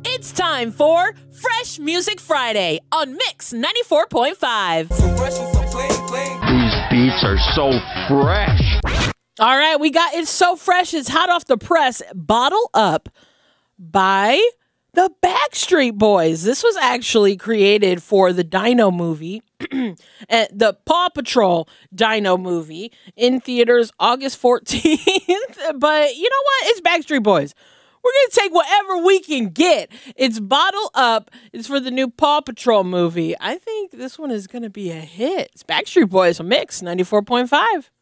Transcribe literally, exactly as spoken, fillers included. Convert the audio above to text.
It's time for Fresh Music Friday on Mix ninety-four point five. So fresh and so clean, clean. These beats are so fresh. All right, we got It's So Fresh, It's Hot Off the Press, Bottle Up by the Backstreet Boys. This was actually created for the Dino movie, the Paw Patrol Dino movie, in theaters August fourteenth. But you know what? It's Backstreet Boys. We're going to take whatever we can get. It's Bottle Up. It's for the new Paw Patrol movie. I think this one is going to be a hit. It's Backstreet Boys on Mix ninety-four point five.